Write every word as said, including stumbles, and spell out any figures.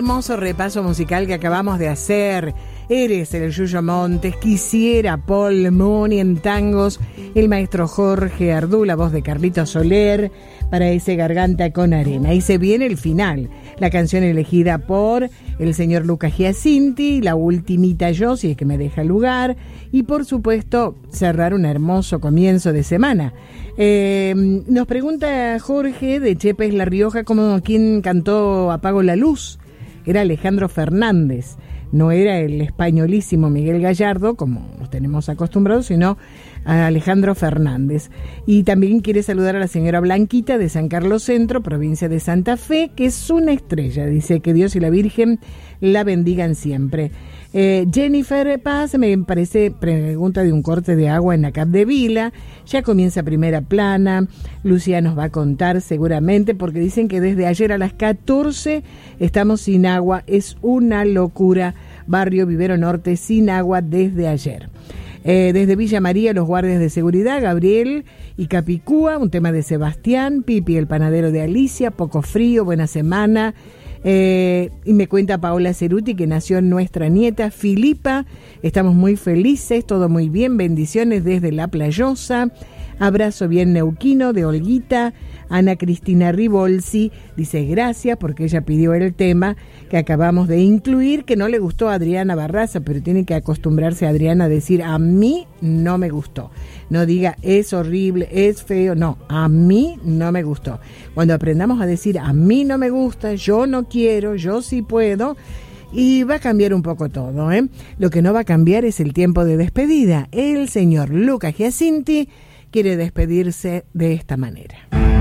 hermoso repaso musical que acabamos de hacer. Eres el Yuyo Montes, quisiera Paul Moni en tangos, el maestro Jorge Ardú, la voz de Carlitos Soler, para ese Garganta con Arena. Y se viene el final, la canción elegida por el señor Lucas Giacinti, la ultimita yo, si es que me deja lugar, y por supuesto cerrar un hermoso comienzo de semana. Eh, nos pregunta Jorge de Chepes La Rioja, ¿cómo, quién cantó Apago la Luz? Era Alejandro Fernández. No era el españolísimo Miguel Gallardo, como nos tenemos acostumbrados, sino a Alejandro Fernández. Y también quiere saludar a la señora Blanquita de San Carlos Centro, provincia de Santa Fe, que es una estrella. Dice que Dios y la Virgen la bendigan siempre. Eh, Jennifer Paz, me parece, pregunta de un corte de agua en la Capdevila. Ya comienza Primera Plana. Lucía nos va a contar seguramente, porque dicen que desde ayer a las catorce estamos sin agua. Es una locura. Barrio Vivero Norte sin agua desde ayer. Eh, desde Villa María, los guardias de seguridad, Gabriel y Capicúa, un tema de Sebastián, Pipi, el panadero de Alicia, poco frío, buena semana. Eh, y me cuenta Paola Ceruti que nació nuestra nieta Filipa. Estamos muy felices, todo muy bien, bendiciones desde La Playosa. Abrazo bien neuquino de Olguita. Ana Cristina Ribolsi dice gracias porque ella pidió el tema que acabamos de incluir, que no le gustó a Adriana Barraza, pero tiene que acostumbrarse a Adriana a decir a mí no me gustó. No diga es horrible, es feo, no, a mí no me gustó. Cuando aprendamos a decir a mí no me gusta, yo no quiero, yo sí puedo, y va a cambiar un poco todo, ¿eh? Lo que no va a cambiar es el tiempo de despedida. El señor Lucas Giacinti quiere despedirse de esta manera.